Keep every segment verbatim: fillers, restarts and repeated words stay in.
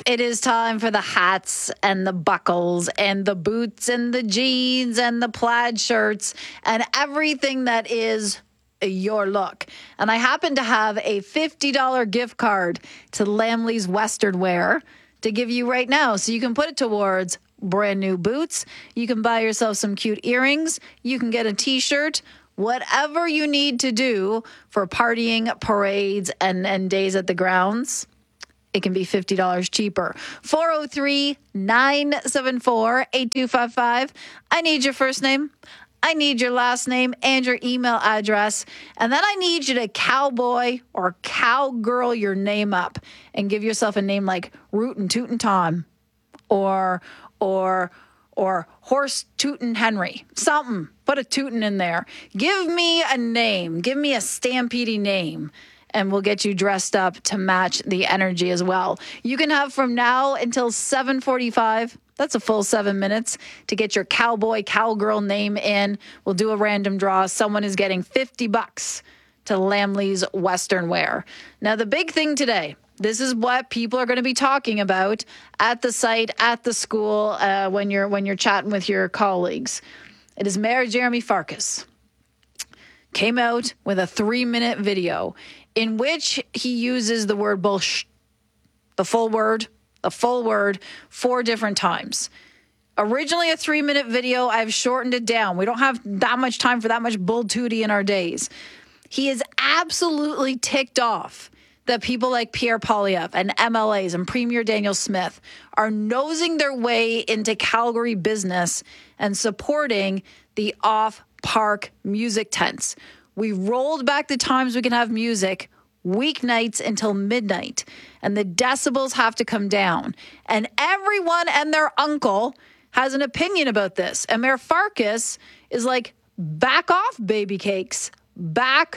It is time for the hats and the buckles and the boots and the jeans and the plaid shirts and everything that is your look. And I happen to have a fifty dollars gift card to Lamley's Western Wear to give you right now. So you can put it towards brand new boots. You can buy yourself some cute earrings. You can get a t-shirt. Whatever you need to do for partying, parades, and, and days at the grounds, it can be fifty dollars cheaper. four oh three, nine seven four, eight two five five. I need your first name. I need your last name and your email address. And then I need you to cowboy or cowgirl your name up and give yourself a name like Rootin' Tootin' Tom or, or, or Horse Tootin' Henry. Something. Put a tootin' in there. Give me a name. Give me a stampede name. And we'll get you dressed up to match the energy as well. You can have from now until seven forty-five. That's a full seven minutes to get your cowboy, cowgirl name in. We'll do a random draw. Someone is getting fifty bucks to Lamley's Western Wear. Now, the big thing today, this is what people are going to be talking about at the site, at the school, uh, when you're when you're chatting with your colleagues. It is Mayor Jeremy Farkas came out with a three-minute video in which he uses the word bullsh, the full word, the full word, four different times. Originally a three-minute video, I've shortened it down. We don't have that much time for that much bull tootie in our days. He is absolutely ticked off that people like Pierre Poilievre and M L As and Premier Daniel Smith are nosing their way into Calgary business and supporting the off-park music tents. We rolled back the times we can have music weeknights until midnight, and the decibels have to come down. And everyone and their uncle has an opinion about this. And Mayor Farkas is like, back off, baby cakes. Back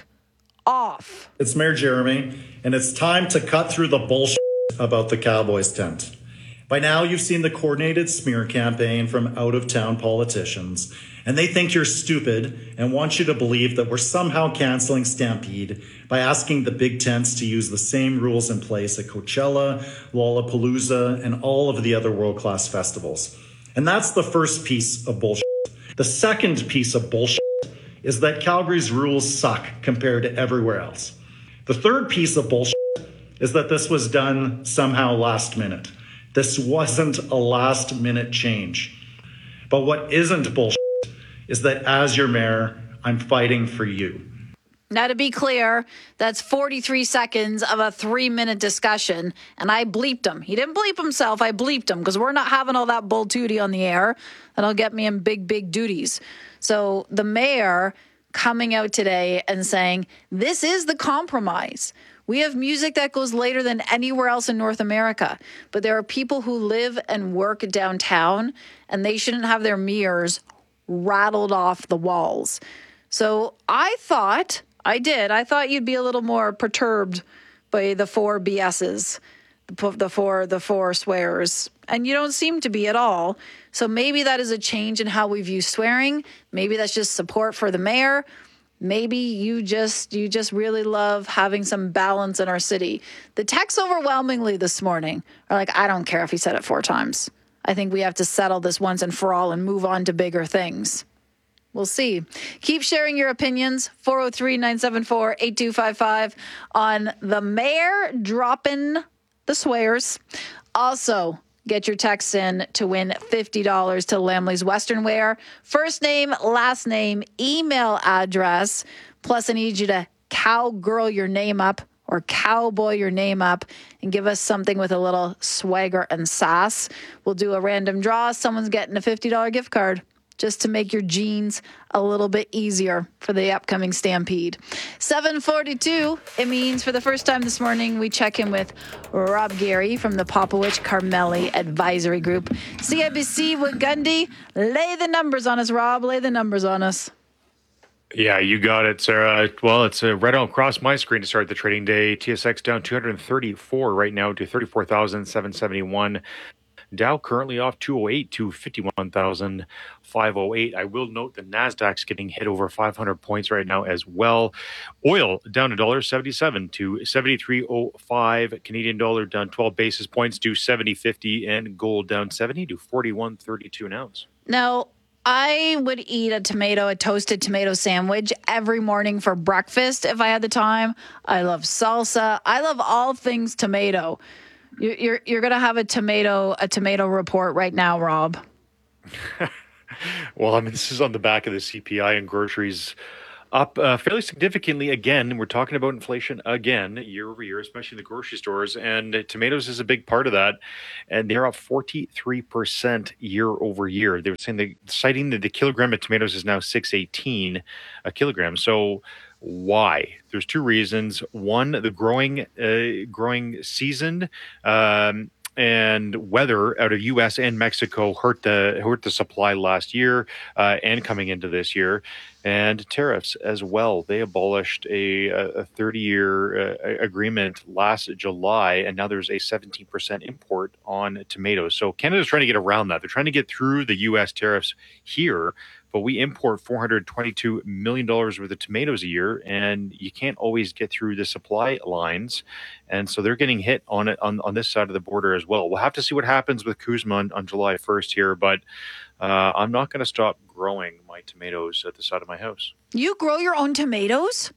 off. It's Mayor Jeremy, and it's time to cut through the bullshit about the Cowboys tent. By now, you've seen the coordinated smear campaign from out-of-town politicians, and they think you're stupid and want you to believe that we're somehow canceling Stampede by asking the big tents to use the same rules in place at Coachella, Lollapalooza, and all of the other world-class festivals. And that's the first piece of bullshit. The second piece of bullshit is that Calgary's rules suck compared to everywhere else. The third piece of bullshit is that this was done somehow last minute. This wasn't a last minute change. But what isn't bullshit is that as your mayor, I'm fighting for you. Now, to be clear, that's forty-three seconds of a three-minute discussion, and I bleeped him. He didn't bleep himself. I bleeped him because we're not having all that bull tootie on the air. That'll get me in big, big duties. So the mayor coming out today and saying, this is the compromise. We have music that goes later than anywhere else in North America, but there are people who live and work downtown, and they shouldn't have their mirrors rattled off the walls. So I thought, I did, I thought you'd be a little more perturbed by the four B S's, the four, the four swears, and you don't seem to be at all. So maybe that is a change in how we view swearing. Maybe that's just support for the mayor. Maybe you just you just really love having some balance in our city. The texts overwhelmingly this morning are like, I don't care if he said it four times. I think we have to settle this once and for all and move on to bigger things. We'll see. Keep sharing your opinions. four oh three, nine seven four, eight two five five on the mayor dropping the swears. Also, get your texts in to win fifty dollars to Lamley's Western Wear. First name, last name, email address. Plus, I need you to cowgirl your name up or cowboy your name up and give us something with a little swagger and sass. We'll do a random draw. Someone's getting a fifty dollars gift card just to make your jeans a little bit easier for the upcoming Stampede. seven forty-two, it means for the first time this morning, we check in with Rob Gary from the Popowich Carmeli Advisory Group. C I B C with Gundy. Lay the numbers on us, Rob. Lay the numbers on us. Yeah, you got it, Sarah. Well, it's uh, right across my screen to start the trading day. T S X down two hundred thirty-four right now to thirty-four thousand seven hundred seventy-one. Dow currently off two oh eight to fifty-one thousand five hundred eight. I will note the NASDAQ's getting hit over five hundred points right now as well. Oil down one dollar seventy-seven to seventy-three oh five. Canadian dollar down twelve basis points to seventy fifty. And gold down seventy to forty-one thirty-two an ounce. Now, I would eat a tomato, a toasted tomato sandwich every morning for breakfast if I had the time. I love salsa. I love all things tomato. You're you're, you're going to have a tomato a tomato report right now, Rob. Well, I mean, this is on the back of the C P I, and groceries up uh, fairly significantly again. We're talking about inflation again year over year, especially in the grocery stores, and uh, tomatoes is a big part of that. And they're up forty-three percent year over year. They were saying they citing that the kilogram of tomatoes is now six eighteen a kilogram. So why? There's two reasons. One, the growing uh, growing season. Um, And weather out of U S and Mexico hurt the hurt the supply last year uh, and coming into this year, and tariffs as well. They abolished a a thirty-year uh, agreement last July, and now there's a seventeen percent import on tomatoes. So Canada's trying to get around that. They're trying to get through the U S tariffs here, but we import four hundred twenty-two million dollars worth of tomatoes a year, and you can't always get through the supply lines. And so they're getting hit on it on, on this side of the border as well. We'll have to see what happens with CUSMA on, on July first here, but uh, I'm not going to stop growing my tomatoes at the side of my house. You grow your own tomatoes?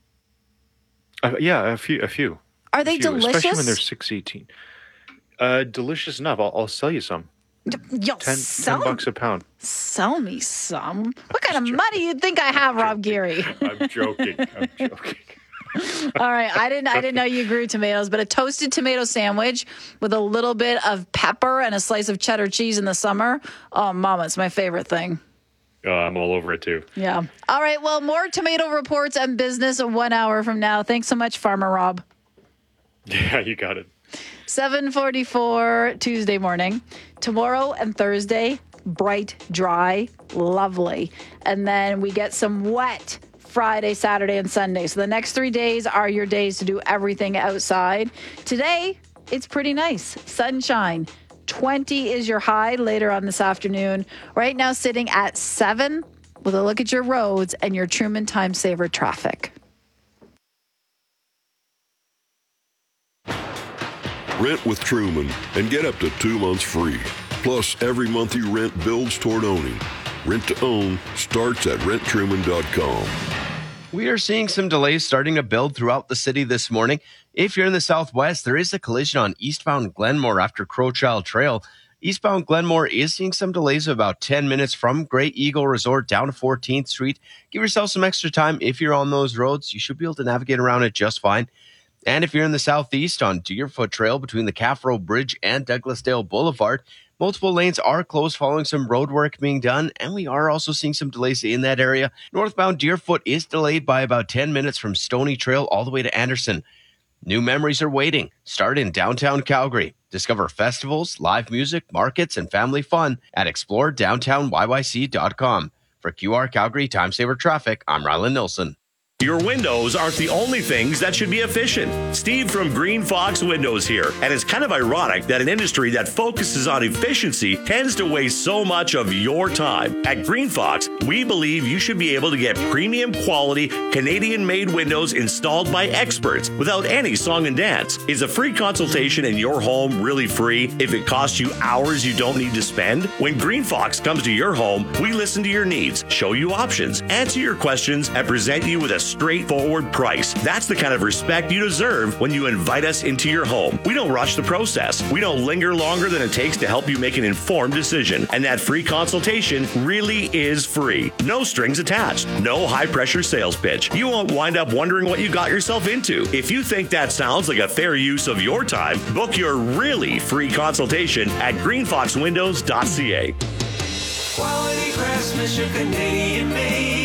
Uh, yeah, a few. A few. Are they a few, delicious? Especially when they're six eighteen. Uh, delicious enough. I'll, I'll sell you some. Yo, ten, sell, ten bucks a pound. Sell me some. What kind of money you think I have, Rob Geary? I'm joking. I'm joking. All right, I didn't. I didn't know you grew tomatoes, but a toasted tomato sandwich with a little bit of pepper and a slice of cheddar cheese in the summer. Oh, Mama, it's my favorite thing. Uh, I'm all over it too. Yeah. All right. Well, more tomato reports and business one hour from now. Thanks so much, Farmer Rob. Yeah, you got it. seven forty-four Tuesday morning. Tomorrow and Thursday, bright, dry, lovely. And then we get some wet Friday, Saturday, and Sunday. So the next three days are your days to do everything outside. Today, it's pretty nice. Sunshine. twenty is your high later on this afternoon. Right now, sitting at seven with a look at your roads and your Truman Time Saver traffic. Rent with Truman and get up to two months free. Plus, every month you rent builds toward owning. Rent to own starts at rent truman dot com. We are seeing some delays starting to build throughout the city this morning. If you're in the southwest, there is a collision on eastbound Glenmore after Crowchild Trail. Eastbound Glenmore is seeing some delays of about ten minutes from Great Eagle Resort down to fourteenth Street. Give yourself some extra time if you're on those roads. You should be able to navigate around it just fine. And if you're in the southeast on Deerfoot Trail between the Caffro Bridge and Douglasdale Boulevard, multiple lanes are closed following some road work being done, and we are also seeing some delays in that area. Northbound Deerfoot is delayed by about ten minutes from Stony Trail all the way to Anderson. New memories are waiting. Start in downtown Calgary. Discover festivals, live music, markets, and family fun at explore downtown y y c dot com. For Q R Calgary Time Saver Traffic, I'm Rylan Nilsson. Your windows aren't the only things that should be efficient. Steve from Green Fox Windows here. And it's kind of ironic that an industry that focuses on efficiency tends to waste so much of your time. At Green Fox, we believe you should be able to get premium quality Canadian-made windows installed by experts without any song and dance. Is a free consultation in your home really free if it costs you hours you don't need to spend? When Green Fox comes to your home, we listen to your needs, show you options, answer your questions, and present you with a straightforward price. That's the kind of respect you deserve when you invite us into your home. We don't rush the process. We don't linger longer than it takes to help you make an informed decision. And that free consultation really is free. No strings attached. No high-pressure sales pitch. You won't wind up wondering what you got yourself into. If you think that sounds like a fair use of your time, book your really free consultation at green fox windows dot c a. Quality craftsmanship, Canadian made.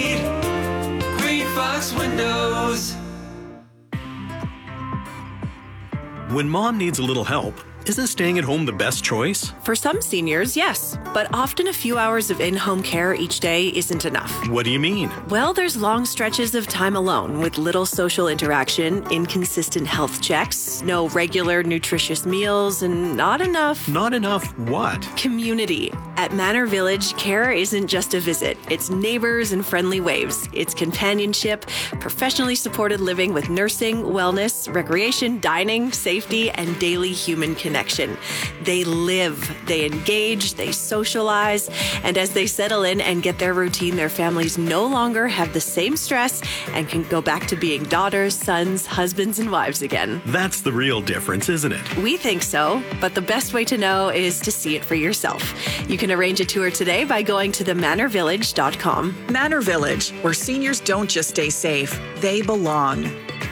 Fox Windows. When mom needs a little help, isn't staying at home the best choice? For some seniors, yes, but often a few hours of in-home care each day isn't enough. What do you mean? Well, there's long stretches of time alone with little social interaction, inconsistent health checks, no regular nutritious meals, and not enough... Not enough what? Community. At Manor Village, care isn't just a visit. It's neighbors and friendly waves. It's companionship, professionally supported living with nursing, wellness, recreation, dining, safety, and daily human connection. They live, they engage, they socialize, and as they settle in and get their routine, their families no longer have the same stress and can go back to being daughters, sons, husbands, and wives again. That's the real difference, isn't it? We think so, but the best way to know is to see it for yourself. You can arrange a tour today by going to the manor village dot com. Manor Village, where seniors don't just stay safe, they belong.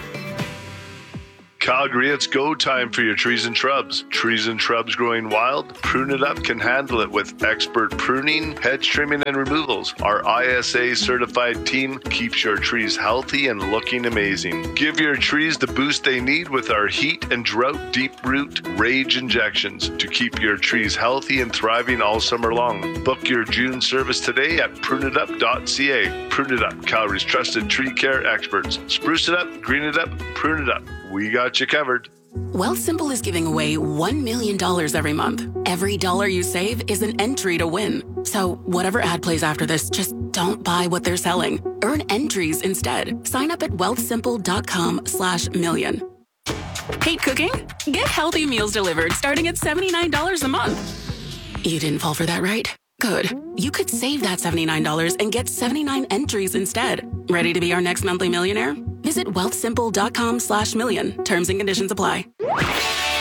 Calgary, it's go time for your trees and shrubs. Trees and shrubs growing wild? Prune It Up can handle it with expert pruning, hedge trimming, and removals. Our I S A certified team keeps your trees healthy and looking amazing. Give your trees the boost they need with our heat and drought deep root rage injections to keep your trees healthy and thriving all summer long. Book your June service today at prune it up dot c a. Prune It Up, Calgary's trusted tree care experts. Spruce it up, green it up, prune it up. We got you covered. Wealthsimple is giving away one million dollars every month. Every dollar you save is an entry to win. So whatever ad plays after this, just don't buy what they're selling. Earn entries instead. Sign up at wealthsimple.com slash million. Hate cooking? Get healthy meals delivered starting at seventy-nine dollars a month. You didn't fall for that, right? Good. You could save that seventy-nine dollars and get seventy-nine entries instead. Ready to be our next monthly millionaire? Visit wealthsimple.com slash million. Terms and conditions apply.